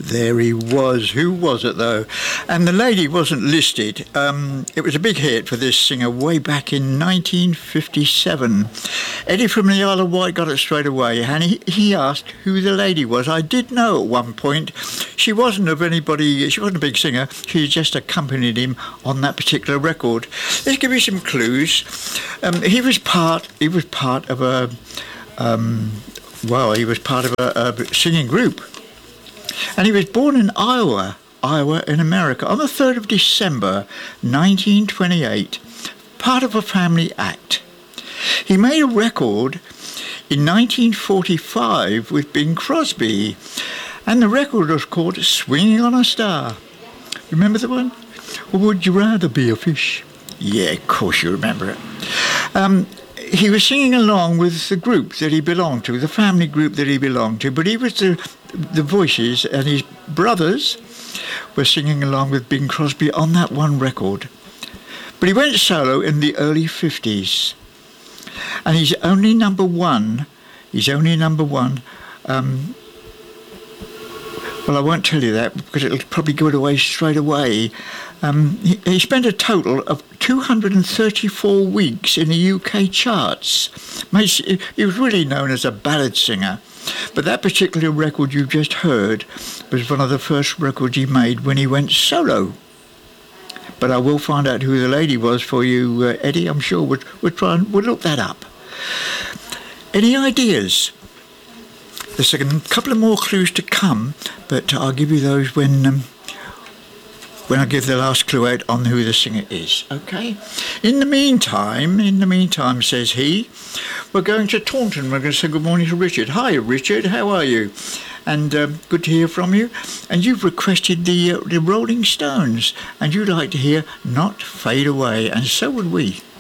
There he was. Who was it, though? And the lady wasn't listed. It was a big hit for this singer way back in 1957. Eddie from the Isle of Wight got it straight away, and he asked who the lady was. I did know at one point. She wasn't a big singer. She just accompanied him on that particular record. Let's give you some clues. He was part of a singing group. And he was born in Iowa in America, on the 3rd of December, 1928, part of a family act. He made a record in 1945 with Bing Crosby, and the record was called Swinging on a Star. Remember the one? Or would you rather be a fish? Yeah, of course you remember it. He was singing along with the group that he belonged to, the family group that he belonged to, but he was the voices, and his brothers were singing along with Bing Crosby on that one record. But he went solo in the early 50s, and he's only number one. Well, I won't tell you that because it'll probably give it away straight away. He spent a total of 234 weeks in the UK charts. He was really known as a ballad singer. But that particular record you just heard was one of the first records he made when he went solo. But I will find out who the lady was for you, Eddie. I'm sure we'll look that up. Any ideas? There's a couple of more clues to come, but I'll give you those when I give the last clue out on who the singer is, okay? In the meantime, says he, we're going to Taunton. We're going to say good morning to Richard. Hi, Richard, how are you? And good to hear from you. And you've requested the Rolling Stones, and you'd like to hear Not Fade Away, and so would we.